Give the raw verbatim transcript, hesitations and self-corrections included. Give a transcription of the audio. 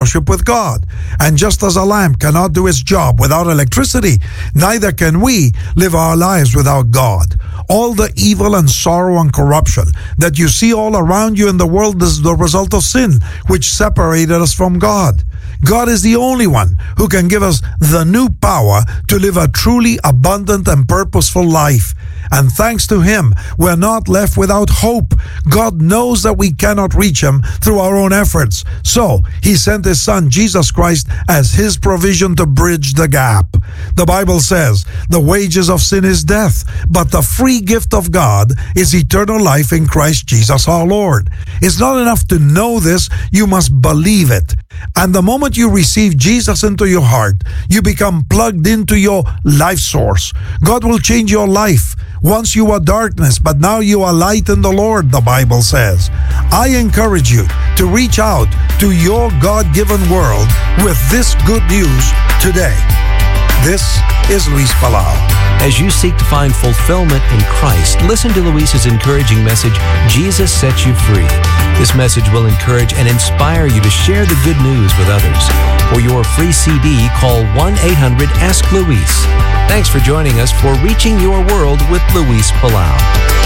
fellowship with God. And just as a lamp cannot do its job without electricity, neither can we live our lives without God. All the evil and sorrow and corruption that you see all around you in the world is the result of sin, which separated us from God. God is the only one who can give us the new power to live a truly abundant and purposeful life. And thanks to Him, we're not left without hope. God knows that we cannot reach Him through our own efforts. So, He sent His Son, Jesus Christ, as His provision to bridge the gap. The Bible says, the wages of sin is death, but the free gift of God is eternal life in Christ Jesus our Lord. It's not enough to know this, you must believe it. And the moment you receive Jesus into your heart, you become plugged into your life source. God will change your life. Once you were darkness, but now you are light in the Lord, the Bible says. I encourage you to reach out to your God-given world with this good news today. This is Luis Palau. As you seek to find fulfillment in Christ, listen to Luis's encouraging message, Jesus Sets You Free. This message will encourage and inspire you to share the good news with others. For your free C D, call one eight hundred ask Luis. Thanks for joining us for Reaching Your World with Luis Palau.